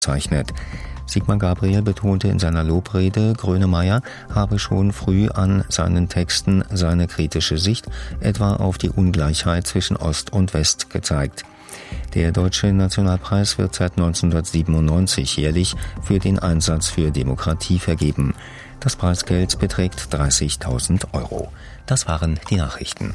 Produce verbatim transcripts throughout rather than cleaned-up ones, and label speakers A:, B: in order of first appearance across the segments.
A: bezeichnet. Sigmar Gabriel betonte in seiner Lobrede, Grönemeyer habe schon früh an seinen Texten seine kritische Sicht etwa auf die Ungleichheit zwischen Ost und West gezeigt. Der Deutsche Nationalpreis wird seit neunzehnhundertsiebenundneunzig jährlich für den Einsatz für Demokratie vergeben. Das Preisgeld beträgt dreißigtausend Euro. Das waren die Nachrichten.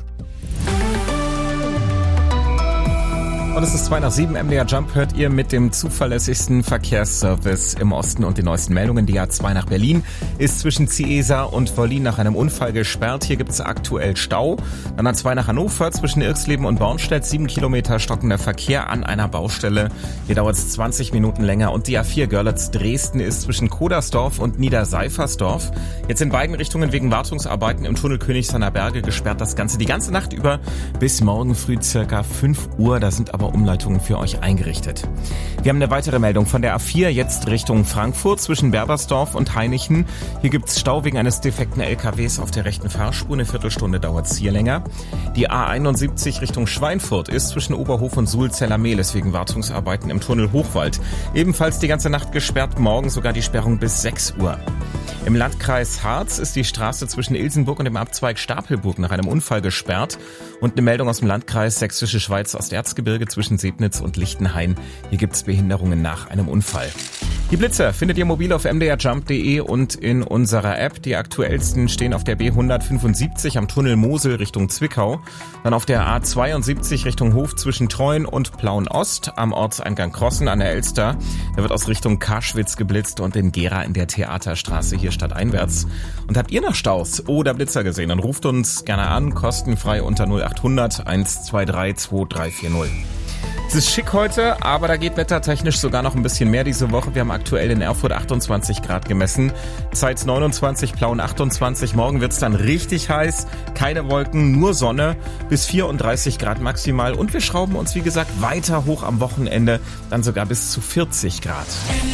B: Und es ist zwei nach sieben, M D R Jump hört ihr mit dem zuverlässigsten Verkehrsservice im Osten und den neuesten Meldungen. Die A zwei nach Berlin ist zwischen Ciesa und Wollin nach einem Unfall gesperrt. Hier gibt es aktuell Stau. Dann A zwei nach Hannover zwischen Irxleben und Bornstedt, sieben Kilometer stockender Verkehr an einer Baustelle. Hier dauert es zwanzig Minuten länger. Und die A vier Görlitz-Dresden ist zwischen Kodersdorf und Niederseifersdorf jetzt in beiden Richtungen wegen Wartungsarbeiten im Tunnel Königshainer Berge gesperrt. Das Ganze die ganze Nacht über bis morgen früh circa fünf Uhr. Da sind aber Umleitungen für euch eingerichtet. Wir haben eine weitere Meldung von der A vier, jetzt Richtung Frankfurt zwischen Berbersdorf und Hainichen. Hier gibt es Stau wegen eines defekten L K Ws auf der rechten Fahrspur. Eine Viertelstunde dauert es hier länger. Die A einundsiebzig Richtung Schweinfurt ist zwischen Oberhof und Suhl-Zellermehlis wegen Wartungsarbeiten im Tunnel Hochwald. Ebenfalls die ganze Nacht gesperrt, morgen sogar die Sperrung bis sechs Uhr. Im Landkreis Harz ist die Straße zwischen Ilsenburg und dem Abzweig Stapelburg nach einem Unfall gesperrt. Und eine Meldung aus dem Landkreis Sächsische Schweiz Osterzgebirge zwischen Sebnitz und Lichtenhain. Hier gibt es Behinderungen nach einem Unfall. Die Blitzer findet ihr mobil auf m d r jump punkt d e und in unserer App. Die aktuellsten stehen auf der B hundertfünfundsiebzig am Tunnel Mosel Richtung Zwickau. Dann auf der A zweiundsiebzig Richtung Hof zwischen Treuen und Plauen-Ost am Ortseingang Krossen an der Elster. Da wird aus Richtung Karschwitz geblitzt und in Gera in der Theaterstraße hier stadteinwärts. Und habt ihr noch Staus oder Blitzer gesehen? Dann ruft uns gerne an, kostenfrei unter null acht hundert eins zwei drei zwei drei vier null. Es ist schick heute, aber da geht wettertechnisch sogar noch ein bisschen mehr diese Woche. Wir haben aktuell in Erfurt achtundzwanzig Grad gemessen, Zeitz neunundzwanzig, Plauen achtundzwanzig. Morgen wird's dann richtig heiß, keine Wolken, nur Sonne, bis vierunddreißig Grad maximal. Und wir schrauben uns, wie gesagt, weiter hoch am Wochenende, dann sogar bis zu vierzig Grad.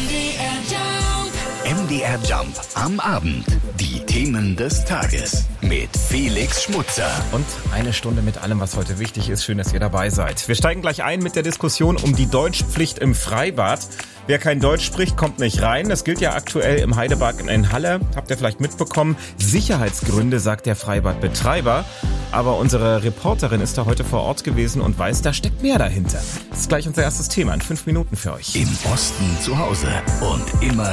C: M D R Jump am Abend. Die Themen des Tages mit Felix Schmutzer.
B: Und eine Stunde mit allem, was heute wichtig ist. Schön, dass ihr dabei seid. Wir steigen gleich ein mit der Diskussion um die Deutschpflicht im Freibad. Wer kein Deutsch spricht, kommt nicht rein. Das gilt ja aktuell im Heidepark in Halle. Habt ihr vielleicht mitbekommen? Sicherheitsgründe, sagt der Freibadbetreiber. Aber unsere Reporterin ist da heute vor Ort gewesen und weiß, da steckt mehr dahinter. Das ist gleich unser erstes Thema in fünf Minuten für euch.
C: Im Osten zu Hause und immer